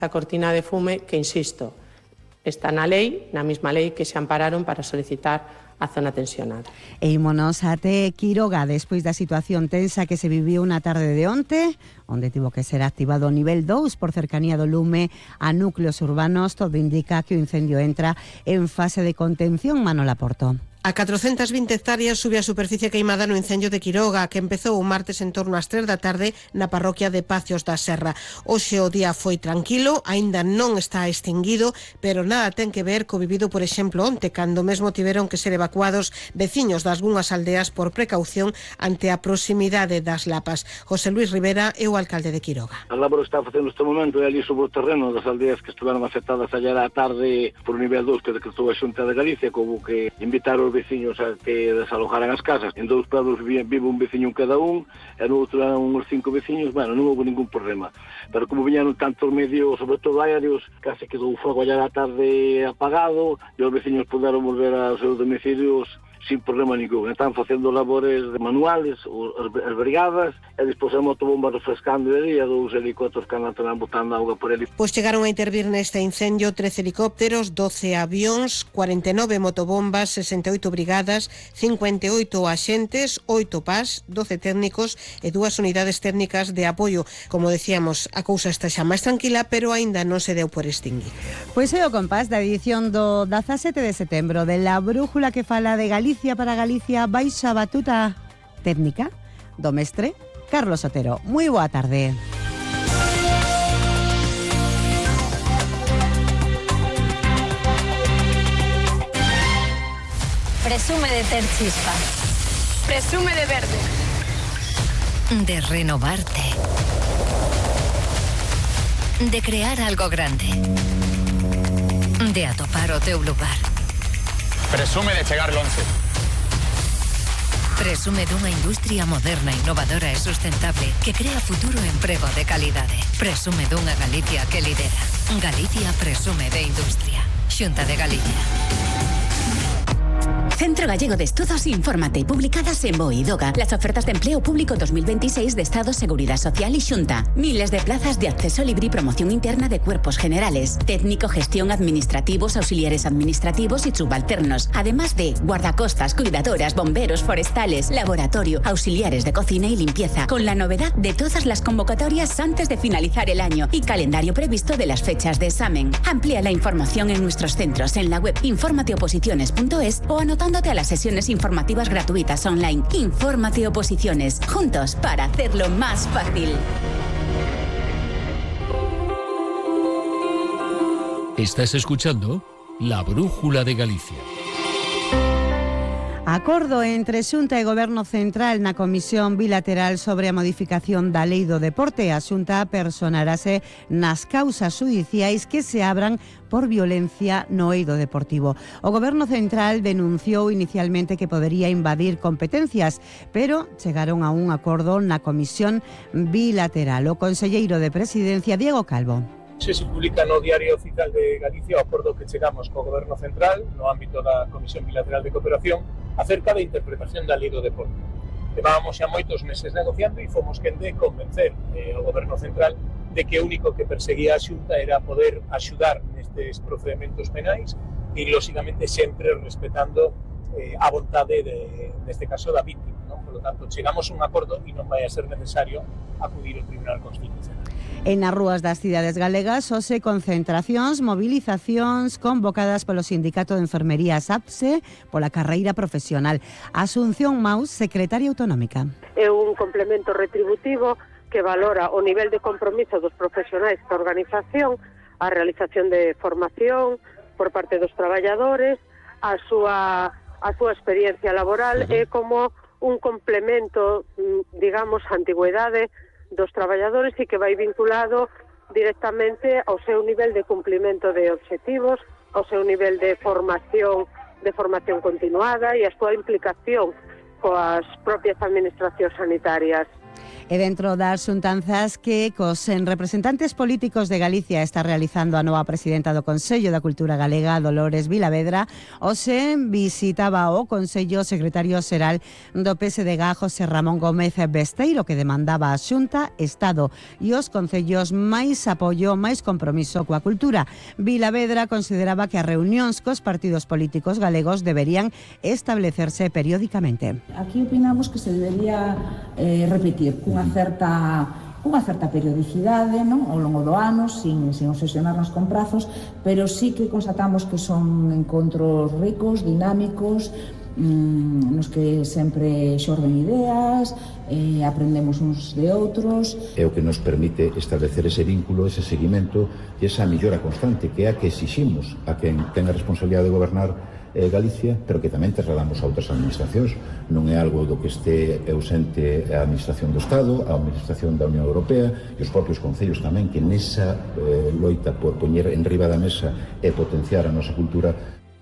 A cortina de fume que, insisto, está na lei, na mesma lei que se ampararon para solicitar a zona tensionada. E ímonos até Quiroga despois da situación tensa que se viviu na tarde de onte, onde tivo que ser activado o nivel 2 por cercanía do lume a núcleos urbanos. Todo indica que o incendio entra en fase de contención. Manola Porto. A 420 hectáreas sube a superficie queimada no incendio de Quiroga, que empezou o martes en torno ás 3 da tarde na parroquia de Pacios da Serra. Hoxe o día foi tranquilo, aínda non está extinguido, pero nada ten que ver co vivido, por exemplo, onte, cando mesmo tiveron que ser evacuados veciños das algunhas aldeas por precaución ante a proximidade das lapas. José Luis Rivera é o alcalde de Quiroga. A labor que está facendo neste momento é ali sobre o terreno das aldeas que estiveron afectadas ayer á tarde por nivel 2 que decretou a Xunta de Galicia, como que invitar os veciños a que desalojaran as casas. En 2 prados vive un veciño cada un, e no outro eran uns 5 veciños. Bueno, non houve ningún problema, pero como viñeron tantos medios, sobre todo aéreos, case quedou o fogo ayer á tarde apagado e os veciños puderon volver aos seus domicilios sin problema ningún. Están facendo labores manuales, as brigadas, e despois a motobomba refrescando ali, e 2 helicópteros que andan botando auga por ali. Pois chegaron a intervir neste incendio 13 helicópteros, 12 avións, 49 motobombas, 68 brigadas, 58 axentes, 8 PAS, 12 técnicos e 2 unidades técnicas de apoio. Como decíamos, a cousa está xa máis tranquila, pero aínda non se deu por extinguir. Pois é o compás da edición do 17 de setembro de La Brújula, que fala de Galicia para Galicia, baixo a batuta técnica do mestre Carlos Otero. Moi boa tarde. Presume de ter chispa. Presume de verde. De renovarte. De crear algo grande. De atopar o teu lugar. Presume de chegar longe. Presume dunha industria moderna, innovadora e sustentable que crea futuro e emprego de calidade. Presume dunha Galicia que lidera. Galicia presume de industria. Xunta de Galicia. Centro Gallego de Estudos, infórmate, publicadas en BOE y DOGA. Las ofertas de empleo público 2026 de Estado, Seguridad Social y Xunta. Miles de plazas de acceso libre y promoción interna de cuerpos generales, técnico, gestión, administrativos, auxiliares administrativos y subalternos. Además de guardacostas, cuidadoras, bomberos, forestales, laboratorio, auxiliares de cocina y limpieza. Con la novedad de todas las convocatorias antes de finalizar el año y calendario previsto de las fechas de examen. Amplía la información en nuestros centros en la web informateoposiciones.es o anotándote a las sesiones informativas gratuitas online. Infórmate Oposiciones, juntos para hacerlo más fácil. Estás escuchando La Brújula de Galicia. Acordo entre Xunta e Goberno Central na Comisión Bilateral sobre a modificación da Lei do Deporte. A Xunta personarase nas causas xudiciais que se abran por violencia no eido deportivo. O Goberno Central denunciou inicialmente que podería invadir competencias, pero chegaron a un acordo na Comisión Bilateral. O conselleiro de Presidencia, Diego Calvo. Se publica no Diario Oficial de Galicia o acordo que chegamos co Goberno Central no ámbito da Comisión Bilateral de Cooperación acerca da interpretación da Lei do Deporte. Levábamos xa moitos meses negociando e fomos quen de convencer ao Goberno Central de que o único que perseguía a Xunta era poder axudar nestes procedementos penais e, lóxicamente, sempre respetando a vontade, neste caso, da víctima, non? Por lo tanto, chegamos a un acordo e non vai a ser necesario acudir ao Tribunal Constitucional. En as rúas das cidades galegas, hoxe concentracións, movilizacións convocadas polo Sindicato de Enfermería SAPSE pola carreira profesional. Asunción Maus, secretaria autonómica. É un complemento retributivo que valora o nivel de compromiso dos profesionais da organización, a realización de formación por parte dos traballadores, a súa experiencia laboral é como un complemento, digamos, a antigüedade dos traballadores e que vai vinculado directamente ao seu nivel de cumplimento de obxectivos, ao seu nivel de formación continuada e a súa implicación coas propias administracións sanitarias. E dentro das xuntanzas que cos representantes políticos de Galicia está realizando a nova presidenta do Consello da Cultura Galega, Dolores Vilavedra, hoxe visitaba o Consello secretario xeral do PSDG, José Ramón Gómez Besteiro, que demandaba a Xunta, Estado e os concellos máis apoio, máis compromiso coa cultura. Vilavedra consideraba que as reunións cos partidos políticos galegos deberían establecerse periódicamente. Aquí opinamos que se debería repetir cunha certa periodicidade, non? Ao longo do ano, sin obsesionarnos con prazos, pero sí que constatamos que son encontros ricos, dinámicos, nos que sempre xorden ideas, aprendemos uns de outros. É o que nos permite establecer ese vínculo, ese seguimento e esa mellora constante, que é a que exiximos a quen ten a responsabilidade de gobernar Galicia, pero que tamén trasladamos a outras administracións. Non é algo do que este ausente a administración do Estado, a administración da Unión Europea e os propios concellos tamén, que nesa loita por poñer en riba da mesa e potenciar a nosa cultura.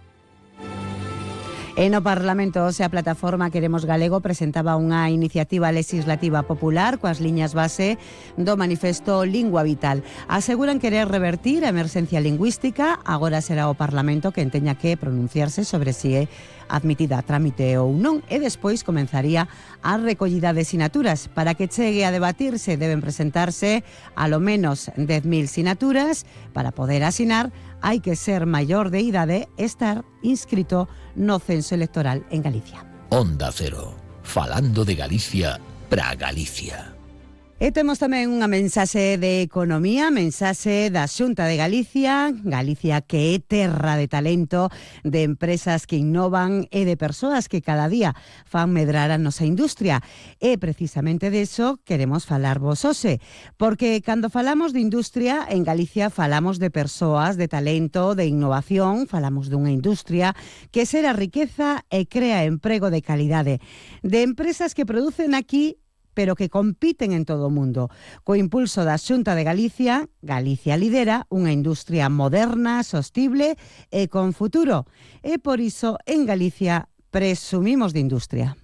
E no Parlamento, a plataforma Queremos Galego presentaba unha iniciativa legislativa popular coas liñas base do manifesto Lingua Vital. Aseguran querer revertir a emerxencia lingüística, agora será o Parlamento quen teña que pronunciarse sobre si é admitida a trámite ou non, e despois comenzaría a recollida de sinaturas. Para que chegue a debatirse deben presentarse a lo menos 10.000 sinaturas. Para poder asinar hai que ser maior de idade e estar inscrito no censo electoral en Galicia. Onda Cero, falando de Galicia para Galicia. E temos tamén unha mensaxe de economía, mensaxe da Xunta de Galicia, Galicia que é terra de talento, de empresas que innovan e de persoas que cada día fan medrar a nosa industria. E precisamente deso queremos falarvos hoxe, porque cando falamos de industria, en Galicia falamos de persoas, de talento, de innovación, falamos dunha industria que xera riqueza e crea emprego de calidade, de empresas que producen aquí pero que compiten en todo o mundo. Co impulso da Xunta de Galicia, Galicia lidera unha industria moderna, sostible e con futuro. E por iso, en Galicia, presumimos de industria.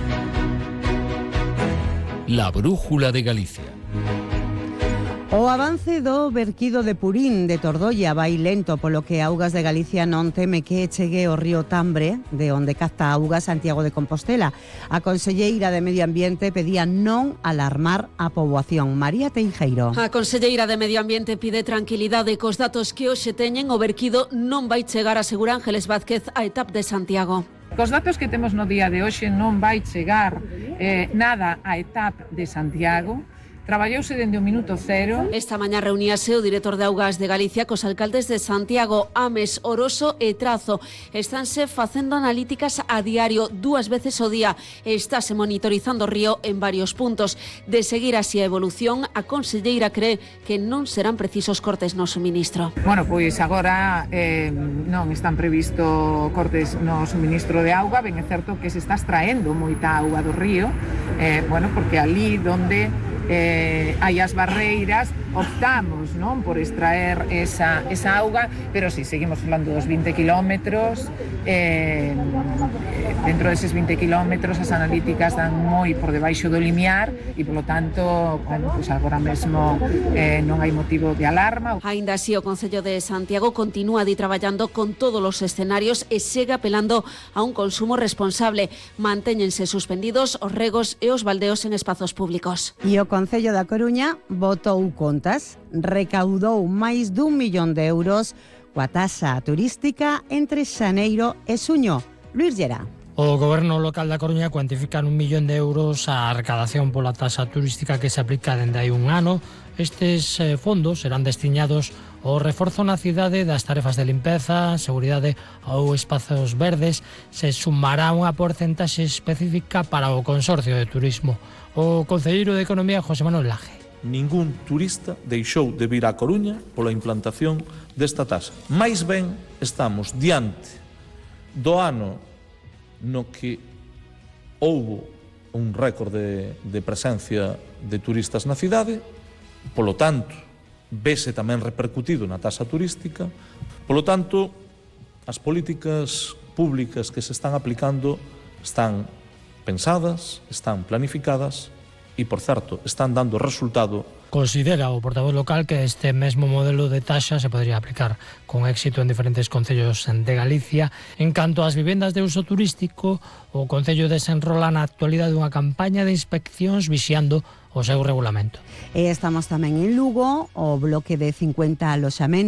La brújula de Galicia. O avance do verquido de Purín de Tordolla vai lento, polo que Augas de Galicia non teme que chegue o río Tambre, de onde capta auga Santiago de Compostela. A conselleira de Medio Ambiente pedía non alarmar a poboación. María Teijeiro. A conselleira de Medio Ambiente pide tranquilidade cos datos que hoxe teñen. O verquido non vai chegar, asegura Ángeles Vázquez, a ETAP de Santiago. Cos datos que temos no día de hoxe non vai chegar nada a ETAP de Santiago. Traballouse dende o minuto cero. Esta mañá reuníase o director de Augas de Galicia cos alcaldes de Santiago, Ames, Oroso e Trazo. Estánse facendo analíticas a diario, 2 veces ao día. Estáse monitorizando o río en varios puntos. De seguir así a evolución, a conselleira cree que non serán precisos cortes no suministro. Bueno, pois agora non están previsto cortes no suministro de auga. Ben é certo que se está extraendo moita auga do río, porque ali donde hai as barreiras, optamos, non, por extraer esa auga, pero si seguimos falando dos 20 kilómetros, dentro deses 20 kilómetros as analíticas dan moi por debaixo do limiar e, polo tanto, agora mesmo non hai motivo de alarma. Aínda así, o Concello de Santiago continúa traballando con todos os escenarios e segue apelando a un consumo responsable. Mantéñense suspendidos os regos e os baldeos en espazos públicos. E o Concello da Coruña botou contas, recaudou máis d'1 millón de euros coa taxa turística entre xaneiro e xuño. Luís Llera. O Goberno local da Coruña cuantifica en 1 millón de euros a recadación pola taxa turística que se aplica dende hai un ano. Estes fondos serán destinados ao reforzo na cidade das tarefas de limpeza, seguridade ou espazos verdes. Se sumará unha porcentaxe específica para o Consorcio de Turismo. O concelleiro de Economía, José Manuel Laje. Ningún turista deixou de vir á Coruña pola implantación desta taxa. Mais ben, estamos diante do ano no que houbo un récord de presencia de turistas na cidade, polo tanto, vese tamén repercutido na taxa turística, polo tanto, as políticas públicas que se están aplicando están pensadas, están planificadas e, por certo, están dando resultado. Considera o portavoz local que este mesmo modelo de taxa se podría aplicar con éxito en diferentes concellos de Galicia. En canto ás vivendas de uso turístico, o Concello desenrola na actualidade unha campaña de inspeccións vixiando o seu regulamento. Estamos tamén en Lugo, o bloque de 50 aloxamentos